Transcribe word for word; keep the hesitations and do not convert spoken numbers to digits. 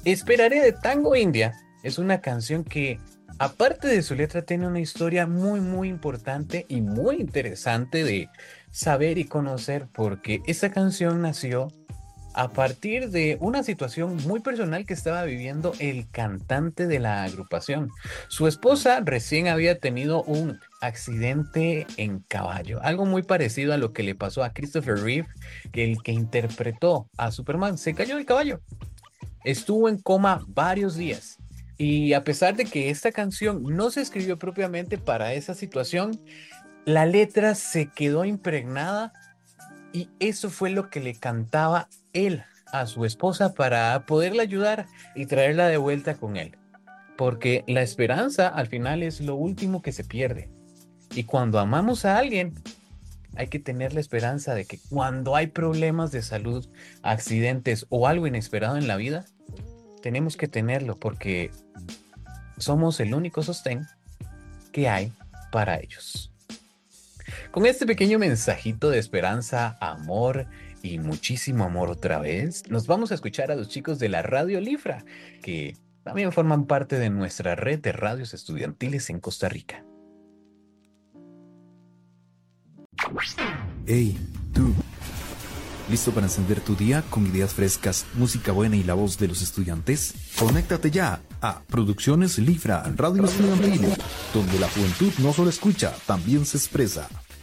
Esperaré de Tango India es una canción que, aparte de su letra, tiene una historia muy, muy importante y muy interesante de saber y conocer, porque esa canción nació a partir de una situación muy personal que estaba viviendo el cantante de la agrupación. Su esposa recién había tenido un accidente en caballo, algo muy parecido a lo que le pasó a Christopher Reeve, que el que interpretó a Superman se cayó del caballo. Estuvo en coma varios días. Y a pesar de que esta canción no se escribió propiamente para esa situación, la letra se quedó impregnada y eso fue lo que le cantaba él a su esposa para poderla ayudar y traerla de vuelta con él. Porque la esperanza al final es lo último que se pierde. Y cuando amamos a alguien, hay que tener la esperanza de que cuando hay problemas de salud, accidentes o algo inesperado en la vida, tenemos que tenerlo porque somos el único sostén que hay para ellos. Con este pequeño mensajito de esperanza, amor y muchísimo amor otra vez, nos vamos a escuchar a los chicos de la Radio Lifra, que también forman parte de nuestra red de radios estudiantiles en Costa Rica. Hey, tú. ¿Listo para encender tu día con ideas frescas, música buena y la voz de los estudiantes? Conéctate ya a Producciones Lifra, Radio Estudiantil, donde la juventud no solo escucha, también se expresa.